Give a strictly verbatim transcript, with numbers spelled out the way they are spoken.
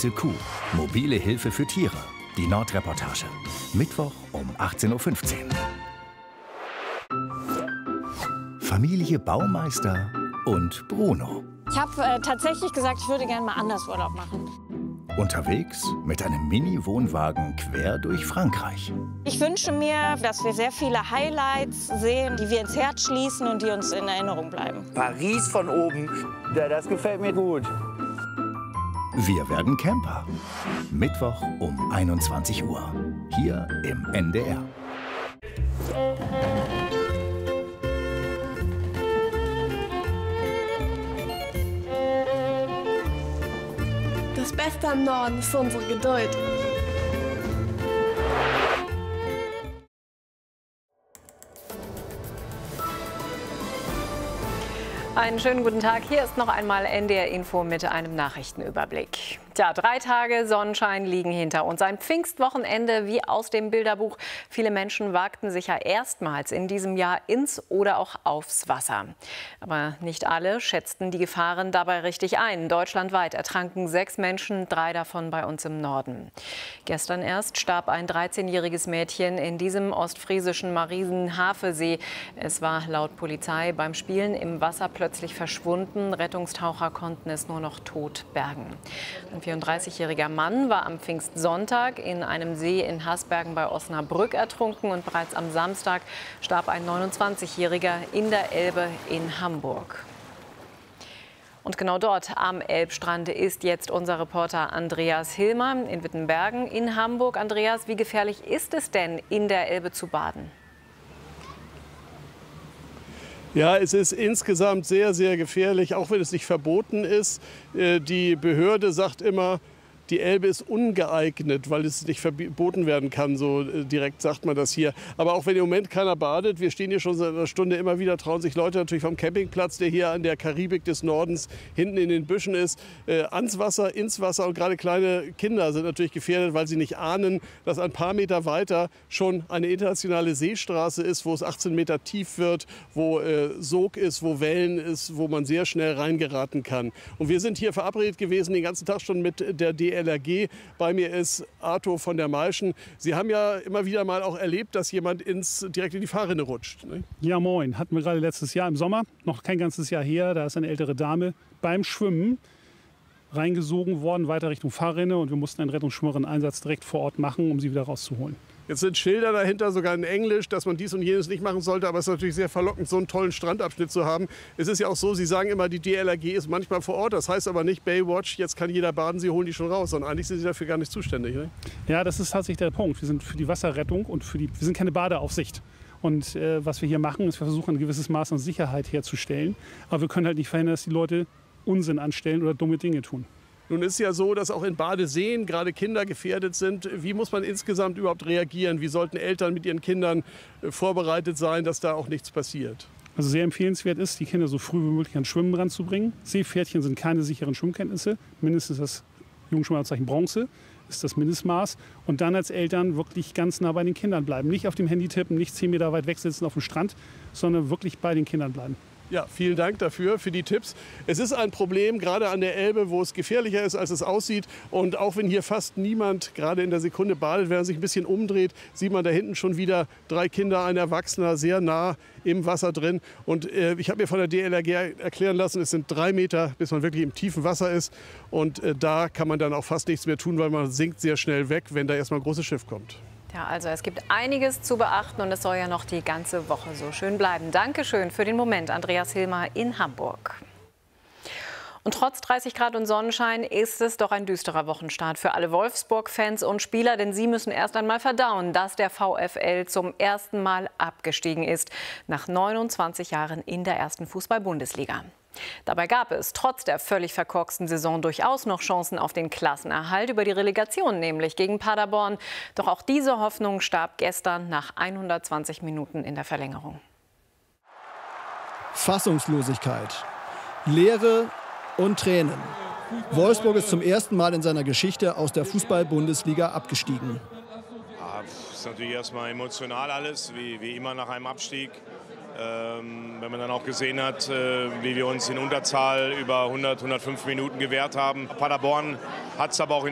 Weiße Kuh. Mobile Hilfe für Tiere. Die Nordreportage. Mittwoch um achtzehn Uhr fünfzehn. Familie Baumeister und Bruno. Ich habe äh, tatsächlich gesagt, ich würde gerne mal anders Urlaub machen. Unterwegs mit einem Mini-Wohnwagen quer durch Frankreich. Ich wünsche mir, dass wir sehr viele Highlights sehen, die wir ins Herz schließen und die uns in Erinnerung bleiben. Paris von oben, ja, das gefällt mir gut. Wir werden Camper. Mittwoch um einundzwanzig Uhr. Hier im N D R. Das Beste am Norden ist unsere Geduld. Einen schönen guten Tag. Hier ist noch einmal N D R Info mit einem Nachrichtenüberblick. Tja, drei Tage Sonnenschein liegen hinter uns. Ein Pfingstwochenende wie aus dem Bilderbuch. Viele Menschen wagten sich ja erstmals in diesem Jahr ins oder auch aufs Wasser. Aber nicht alle schätzten die Gefahren dabei richtig ein. Deutschlandweit ertranken sechs Menschen, drei davon bei uns im Norden. Gestern erst starb ein dreizehnjähriges Mädchen in diesem ostfriesischen Marienhavensee. Es war laut Polizei beim Spielen im Wasser plötzlich verschwunden. Rettungstaucher konnten es nur noch tot bergen. Ein vierunddreißigjähriger Mann war am Pfingstsonntag in einem See in Hasbergen bei Osnabrück ertrunken und bereits am Samstag starb ein neunundzwanzigjähriger in der Elbe in Hamburg. Und genau dort am Elbstrand ist jetzt unser Reporter Andreas Hilmer in Wittenbergen in Hamburg. Andreas, wie gefährlich ist es denn, in der Elbe zu baden? Ja, es ist insgesamt sehr, sehr gefährlich, auch wenn es nicht verboten ist. Die Behörde sagt immer, die Elbe ist ungeeignet, weil es nicht verboten werden kann. So direkt sagt man das hier. Aber auch wenn im Moment keiner badet, wir stehen hier schon seit einer Stunde immer wieder, trauen sich Leute natürlich vom Campingplatz, der hier an der Karibik des Nordens hinten in den Büschen ist, äh, ans Wasser, ins Wasser. Und gerade kleine Kinder sind natürlich gefährdet, weil sie nicht ahnen, dass ein paar Meter weiter schon eine internationale Seestraße ist, wo es achtzehn Meter tief wird, wo äh, Sog ist, wo Wellen ist, wo man sehr schnell reingeraten kann. Und wir sind hier verabredet gewesen, den ganzen Tag schon mit der D L R G. Bei mir ist Arthur von der Malschen. Sie haben ja immer wieder mal auch erlebt, dass jemand ins, direkt in die Fahrrinne rutscht. Ne? Ja, moin. Hatten wir gerade letztes Jahr im Sommer, noch kein ganzes Jahr her. Da ist eine ältere Dame beim Schwimmen reingesogen worden, weiter Richtung Fahrrinne. Und wir mussten einen Rettungsschwimmerin-Einsatz direkt vor Ort machen, um sie wieder rauszuholen. Jetzt sind Schilder dahinter, sogar in Englisch, dass man dies und jenes nicht machen sollte. Aber es ist natürlich sehr verlockend, so einen tollen Strandabschnitt zu haben. Es ist ja auch so, Sie sagen immer, die D L R G ist manchmal vor Ort. Das heißt aber nicht Baywatch, jetzt kann jeder baden, Sie holen die schon raus. Sondern eigentlich sind Sie dafür gar nicht zuständig. Ne? Ja, das ist tatsächlich der Punkt. Wir sind für die Wasserrettung und für die, wir sind keine Badeaufsicht. Und äh, was wir hier machen, ist, wir versuchen ein gewisses Maß an Sicherheit herzustellen. Aber wir können halt nicht verhindern, dass die Leute Unsinn anstellen oder dumme Dinge tun. Nun ist es ja so, dass auch in Badeseen gerade Kinder gefährdet sind. Wie muss man insgesamt überhaupt reagieren? Wie sollten Eltern mit ihren Kindern vorbereitet sein, dass da auch nichts passiert? Also sehr empfehlenswert ist, die Kinder so früh wie möglich ans Schwimmen ranzubringen. Seepferdchen sind keine sicheren Schwimmkenntnisse. Mindestens das Jugendschwimmerzeichen Bronze ist das Mindestmaß. Und dann als Eltern wirklich ganz nah bei den Kindern bleiben. Nicht auf dem Handy tippen, nicht zehn Meter weit weg sitzen auf dem Strand, sondern wirklich bei den Kindern bleiben. Ja, vielen Dank dafür, für die Tipps. Es ist ein Problem, gerade an der Elbe, wo es gefährlicher ist, als es aussieht. Und auch wenn hier fast niemand gerade in der Sekunde badet, wenn man sich ein bisschen umdreht, sieht man da hinten schon wieder drei Kinder, ein Erwachsener, sehr nah im Wasser drin. Und äh, ich habe mir von der D L R G erklären lassen, es sind drei Meter, bis man wirklich im tiefen Wasser ist. Und äh, da kann man dann auch fast nichts mehr tun, weil man sinkt sehr schnell weg, wenn da erstmal ein großes Schiff kommt. Ja, also es gibt einiges zu beachten und es soll ja noch die ganze Woche so schön bleiben. Dankeschön für den Moment, Andreas Hilmer in Hamburg. Und trotz dreißig Grad und Sonnenschein ist es doch ein düsterer Wochenstart für alle Wolfsburg-Fans und Spieler, denn sie müssen erst einmal verdauen, dass der VfL zum ersten Mal abgestiegen ist, nach neunundzwanzig Jahren in der ersten Fußball-Bundesliga. Dabei gab es trotz der völlig verkorksten Saison durchaus noch Chancen auf den Klassenerhalt, über die Relegation nämlich gegen Paderborn. Doch auch diese Hoffnung starb gestern nach hundertzwanzig Minuten in der Verlängerung. Fassungslosigkeit, Leere und Tränen. Wolfsburg ist zum ersten Mal in seiner Geschichte aus der Fußball-Bundesliga abgestiegen. Ja, das ist natürlich erstmal emotional alles, wie, wie immer nach einem Abstieg. Ähm, wenn man dann auch gesehen hat, äh, wie wir uns in Unterzahl über hundert, hundertfünf Minuten gewehrt haben. Paderborn hat es aber auch in